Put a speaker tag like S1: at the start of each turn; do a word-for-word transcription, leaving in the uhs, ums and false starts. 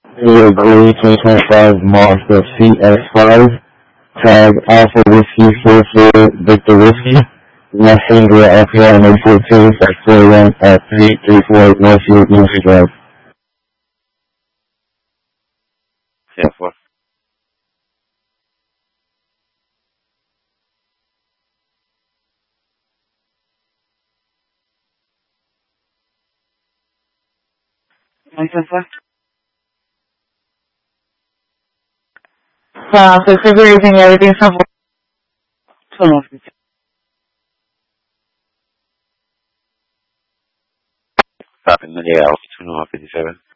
S1: Video Gray twenty twenty-five Mazda C X five, tag Alpha Whiskey four four Victor Whiskey, Messenger F one eight four two at forty-one at three three four Northfield Music Drive.
S2: Yeah, four. nine seven four.
S3: Uh, so configuration, everything's on
S2: Turn off. Copy, Monday, Alpha two North fifty-seven.